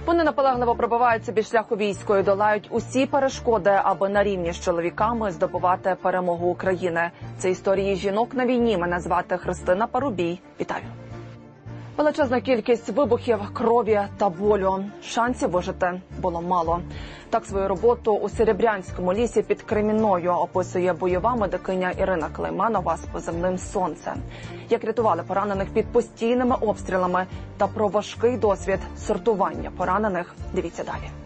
Вони наполегливо пробивають собі шлях у війську і долають усі перешкоди, аби на рівні з чоловіками здобувати перемогу України. Це історії жінок на війні. Мене звати Христина Парубій. Вітаю. Величезна кількість вибухів, крові та болю. Шансів вижити було мало. Так свою роботу у Серебрянському лісі під Кремінною описує бойова медикиня Ірина Клейманова з позивним «Сонце». Як рятували поранених під постійними обстрілами та про важкий досвід сортування поранених – дивіться далі.